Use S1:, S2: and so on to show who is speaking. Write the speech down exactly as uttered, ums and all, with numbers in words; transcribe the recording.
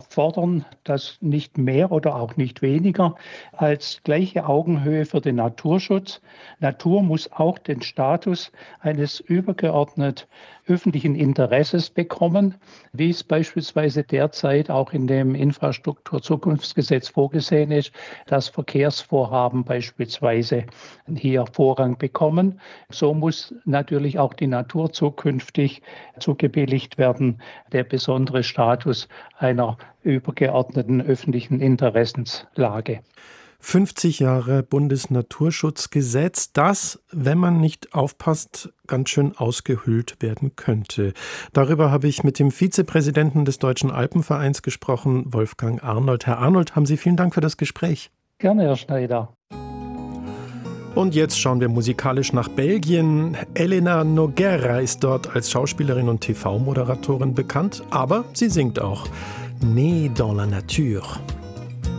S1: fordern, dass nicht mehr oder auch nicht weniger als gleiche Augenhöhe für den Naturschutz. Natur muss auch den Status eines übergeordnet öffentlichen Interesses bekommen, wie es beispielsweise derzeit auch in dem Infrastrukturzukunftsgesetz vorgesehen ist, dass Verkehrsvorhaben beispielsweise hier Vorrang bekommen. So muss natürlich auch die Natur zukünftig zugebilligt werden, der besondere Status einer übergeordneten öffentlichen Interessenslage.
S2: fünfzig Jahre Bundesnaturschutzgesetz, das, wenn man nicht aufpasst, ganz schön ausgehöhlt werden könnte. Darüber habe ich mit dem Vizepräsidenten des Deutschen Alpenvereins gesprochen, Wolfgang Arnold. Herr Arnold, haben Sie vielen Dank für das Gespräch.
S1: Gerne, Herr Schneider.
S2: Und jetzt schauen wir musikalisch nach Belgien. Elena Noguera ist dort als Schauspielerin und T V-Moderatorin bekannt, aber sie singt auch. Née dans la nature.